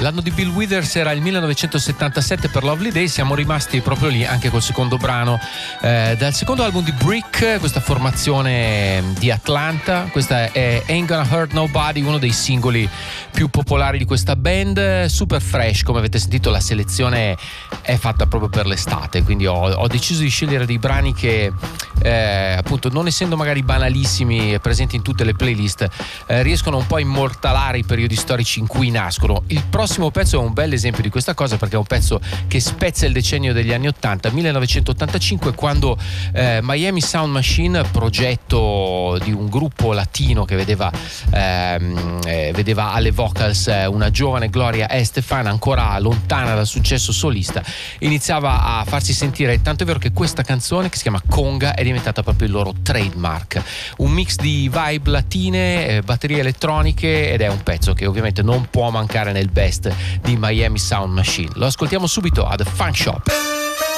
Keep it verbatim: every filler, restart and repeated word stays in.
L'anno di Bill Withers era il millenovecentosettantasette per Lovely Day, siamo rimasti proprio lì anche col secondo brano eh, dal secondo album di Brick, questa formazione di Atlanta. Questa è Ain't Gonna Hurt Nobody, uno dei singoli più popolari di questa band, super fresh. Come avete sentito, la selezione è fatta proprio per l'estate, quindi ho, ho deciso di scegliere dei brani che eh, appunto, non essendo magari banalissimi e presenti in tutte le playlist, eh, riescono un po' a immortalare i periodi storici in cui nascono. Il prossimo pezzo è un bel esempio di questa cosa, perché è un pezzo che spezza il decennio degli anni ottanta, millenovecentottantacinque, quando eh, Miami Sound Machine, progetto di un gruppo latino che vedeva, ehm, eh, vedeva alle vocals eh, una giovane Gloria Estefan ancora lontana dal successo solista, iniziava a farsi sentire, tanto è vero che questa canzone, che si chiama Conga, è diventata proprio il loro trademark, un mix di vibe latine, eh, batterie elettroniche, ed è un pezzo che ovviamente non può mancare nel best di Miami Sound Machine. Lo ascoltiamo subito a The Funk Shop.